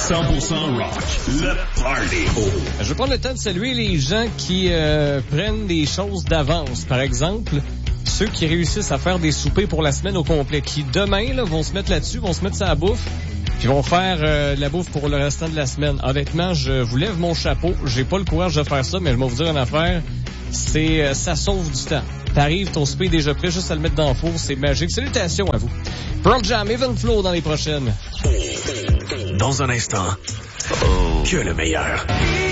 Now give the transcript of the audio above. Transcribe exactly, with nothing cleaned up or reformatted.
cent pour cent rock, le party. Je vais prendre le temps de saluer les gens qui euh, prennent des choses d'avance. Par exemple, ceux qui réussissent à faire des soupers pour la semaine au complet, qui demain là, vont se mettre là-dessus, vont se mettre ça à bouffe, puis vont faire euh, de la bouffe pour le restant de la semaine. Honnêtement, je vous lève mon chapeau. J'ai pas le courage de faire ça, mais je vais vous dire une affaire. C'est euh, ça sauve du temps. T'arrives, ton souper est déjà prêt, juste à le mettre dans le four, c'est magique. Salutations à vous. Pearl Jam, Even Flow dans les prochaines. Dans un instant, oh, que le meilleur.